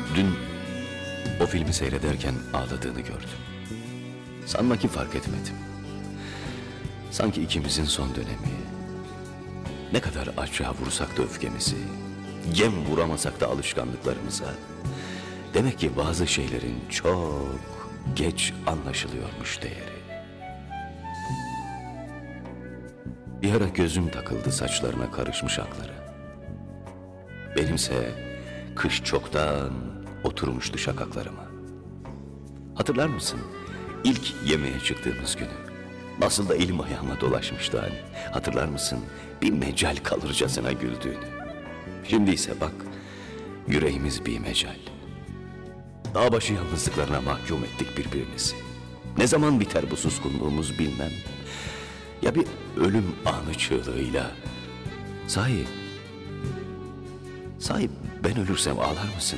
Dün o filmi seyrederken ağladığını gördüm. Sanma ki fark etmedim. Sanki ikimizin son dönemi. Ne kadar açığa vursak da öfkemizi, gem vuramasak da alışkanlıklarımıza. Demek ki bazı şeylerin çok geç anlaşılıyormuş değeri. Bir ara gözüm takıldı saçlarına karışmış akları. Benimse kış çoktan oturmuştu şakaklarıma. Hatırlar mısın ilk yemeğe çıktığımız günü? Nasıl da elim ayağıma dolaşmıştı hani. Hatırlar mısın bir mecal kalırcasına güldüğünü? Şimdi ise bak yüreğimiz bir mecal. Dağ başı yalnızlıklarına mahkum ettik birbirimizi. Ne zaman biter bu suskunluğumuz bilmem. Ya bir ölüm anı çığlığıyla. Sahi ben ölürsem ağlar mısın?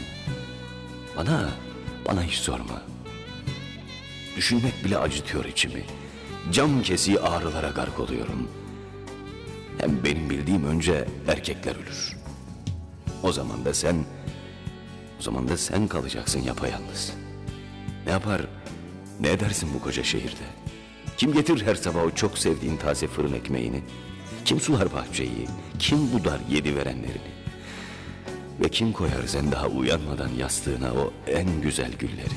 Bana hiç sorma. Düşünmek bile acıtıyor içimi. Cam kesiği ağrılara gark oluyorum. Hem benim bildiğim önce erkekler ölür. O zaman da sen kalacaksın yapayalnız. Ne yapar, ne edersin bu koca şehirde? Kim getirir her sabah o çok sevdiğin taze fırın ekmeğini? Kim sular bahçeyi? Kim budar yedi verenlerini? Ve kim koyar sen daha uyanmadan yastığına o en güzel gülleri?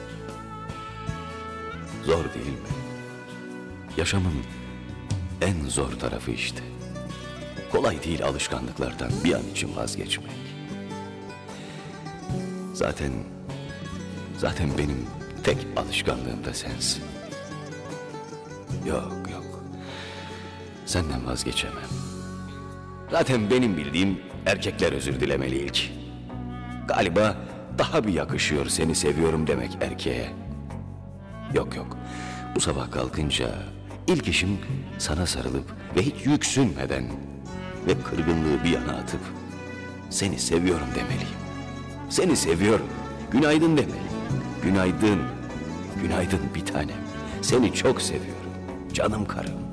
Zor değil mi? Yaşamın en zor tarafı işte. Kolay değil alışkanlıklardan bir an için vazgeçmek. Zaten benim tek alışkanlığım da sensin. Yok. Senden vazgeçemem. Zaten benim bildiğim erkekler özür dilemeli ilk. Galiba daha bir yakışıyor seni seviyorum demek erkeğe. Yok. Bu sabah kalkınca ilk işim sana sarılıp ve hiç yüksünmeden ve kırgınlığı bir yana atıp seni seviyorum demeliyim. Seni seviyorum. Günaydın demeliyim. Günaydın bir tanem. Seni çok seviyorum. Canım karım.